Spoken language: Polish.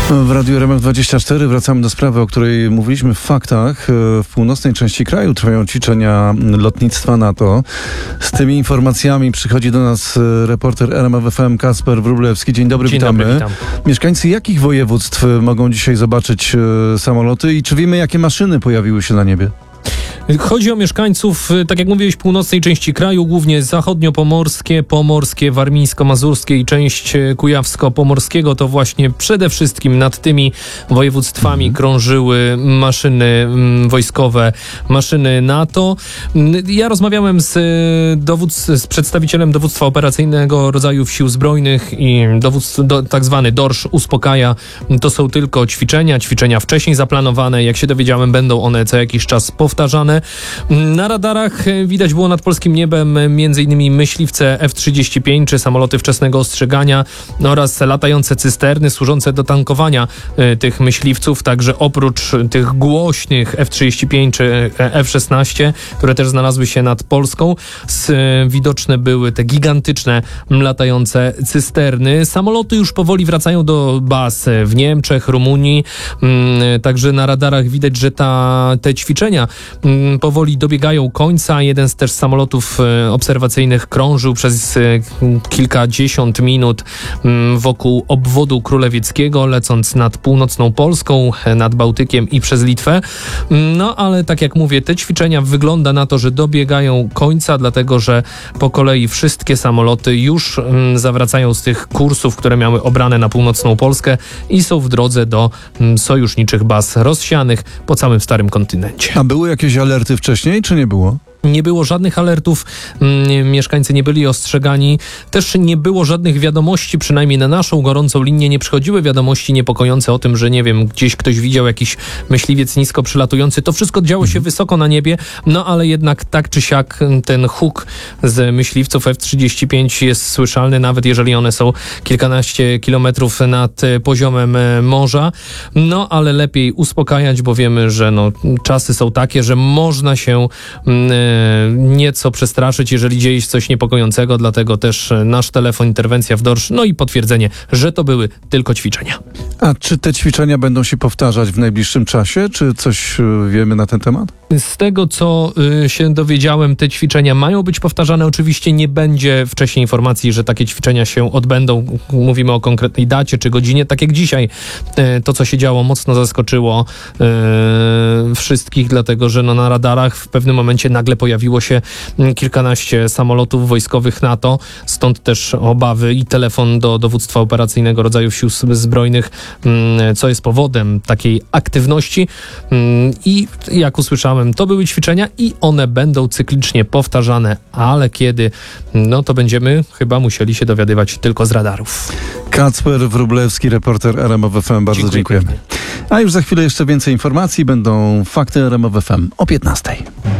W Radiu RMF24 wracamy do sprawy, o której mówiliśmy w faktach. W północnej części kraju trwają ćwiczenia lotnictwa NATO. Z tymi informacjami przychodzi do nas reporter RMF FM Kacper Wróblewski. Dzień dobry, witamy. Dobry, witam. Mieszkańcy jakich województw mogą dzisiaj zobaczyć samoloty i czy wiemy, jakie maszyny pojawiły się na niebie? Chodzi o mieszkańców, tak jak mówiłeś, północnej części kraju, głównie zachodniopomorskie, pomorskie, warmińsko-mazurskie i część kujawsko-pomorskiego. To właśnie przede wszystkim nad tymi województwami krążyły maszyny wojskowe, maszyny NATO. Ja rozmawiałem z przedstawicielem dowództwa operacyjnego rodzajów sił zbrojnych i tak zwany dorsz uspokaja. To są tylko ćwiczenia wcześniej zaplanowane. Jak się dowiedziałem, będą one co jakiś czas powtarzane. Na radarach widać było nad polskim niebem m.in. myśliwce F-35 czy samoloty wczesnego ostrzegania oraz latające cysterny służące do tankowania tych myśliwców. Także oprócz tych głośnych F-35 czy F-16, które też znalazły się nad Polską, widoczne były te gigantyczne latające cysterny. Samoloty już powoli wracają do baz w Niemczech, Rumunii. Także na radarach widać, że te ćwiczenia powoli dobiegają końca. Jeden z też samolotów obserwacyjnych krążył przez kilkadziesiąt minut wokół obwodu królewieckiego, lecąc nad północną Polską, nad Bałtykiem i przez Litwę. No ale tak jak mówię, te ćwiczenia wygląda na to, że dobiegają końca, dlatego że po kolei wszystkie samoloty już zawracają z tych kursów, które miały obrane na północną Polskę i są w drodze do sojuszniczych baz rozsianych po całym starym kontynencie. A były jakieś alerty wcześniej, czy nie było? Nie było żadnych alertów, mieszkańcy nie byli ostrzegani, też nie było żadnych wiadomości, przynajmniej na naszą gorącą linię nie przychodziły wiadomości niepokojące o tym, że nie wiem, gdzieś ktoś widział jakiś myśliwiec nisko przylatujący. To wszystko działo się wysoko na niebie, no ale jednak tak czy siak ten huk z myśliwców F-35 jest słyszalny, nawet jeżeli one są kilkanaście kilometrów nad poziomem morza. No ale lepiej uspokajać, bo wiemy, że czasy są takie, że można się nieco przestraszyć, jeżeli dzieje się coś niepokojącego, dlatego też nasz telefon, interwencja w dorsz, no i potwierdzenie, że to były tylko ćwiczenia. A czy te ćwiczenia będą się powtarzać w najbliższym czasie? Czy coś wiemy na ten temat? Z tego, co się dowiedziałem, te ćwiczenia mają być powtarzane. Oczywiście nie będzie wcześniej informacji, że takie ćwiczenia się odbędą. Mówimy o konkretnej dacie czy godzinie. Tak jak dzisiaj to, co się działo, mocno zaskoczyło wszystkich, dlatego że na radarach w pewnym momencie nagle pojawiło się kilkanaście samolotów wojskowych NATO. Stąd też obawy i telefon do dowództwa operacyjnego rodzajów sił zbrojnych, co jest powodem takiej aktywności. I jak usłyszałem, to były ćwiczenia i one będą cyklicznie powtarzane, ale kiedy, to będziemy chyba musieli się dowiadywać tylko z radarów. Kacper Wróblewski, reporter RMF FM. Bardzo dziękujemy. A już za chwilę jeszcze więcej informacji. Będą fakty RMF FM o 15:00.